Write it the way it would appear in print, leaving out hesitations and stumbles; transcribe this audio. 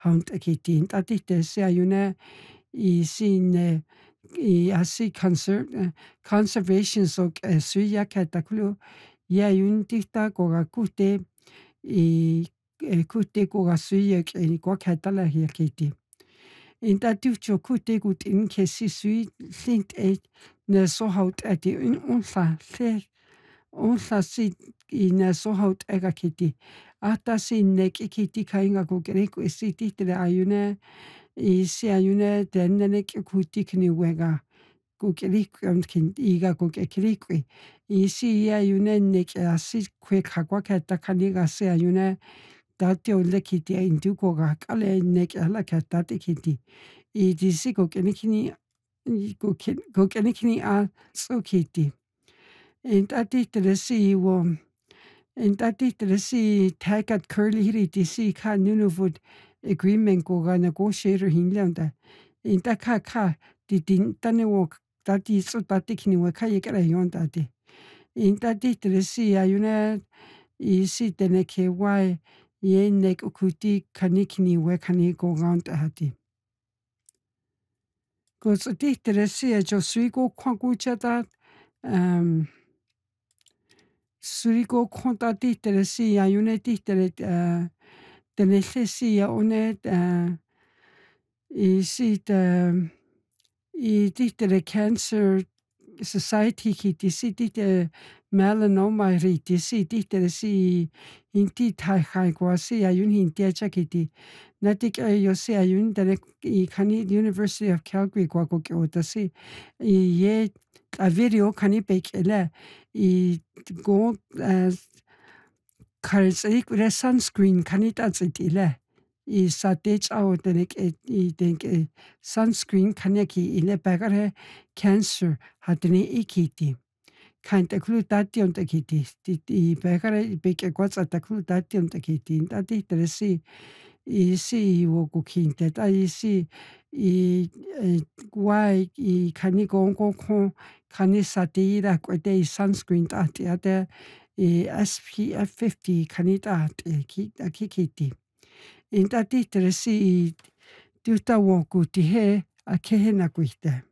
haunt akiti tatite se ayuna I sin I asi conservation sok suya katakulu ya yuntita koga kute I kute koga suya ni kwa katala yakiti inta tucho kute gut in kesi sui lint na so haut at die unsa le unsa si in so haut agakiti ata sin nek ikiti kainga ko greko isiti te ayuna I se ayuna dennek kuti kni wega ko klik kin iga ko klik I si ayuna nek asi kwe kakwa kata kaniga se ayuna dati ole kiti induko ga kale nek ala kata kiti I disi ko kenikini ko kenikini a so kiti intati tresi wo intati tresi tagat curly hiri disi ka nunuvud agreement ko ga negotiator hinlanda inta ka di din tane wo dati so dati kini wo ka yekara yon dati intati tresi ayuna isi tene ke wai ye nek ukuti kanikini we kani go round hati ko so ti tresi jo suigo kwaguchata suigo konta ti tresi ayuna ti tenelesi ya one isi I ti cancer society ki disi ti melanoma ri disi ti si inti tai kwa si ayun hinti chakiti natik yo si ayun tane I kani University of Calgary kwa ko dasi ye a video kani bekele I go karzik re sunscreen kani tatsitile I satech out I think sunscreen kaneki ile bagare cancer hatni ikiti kanta klutati on takiti I bagare beke kwatsa taklutati on takiti tati tresi I si wo kukinte ta I si I wai I kani gongo ko kani satira kwete sunscreen tati ate SPF 50 kanita kikiti intati tresi tuta wo kuti he a kehe na kuite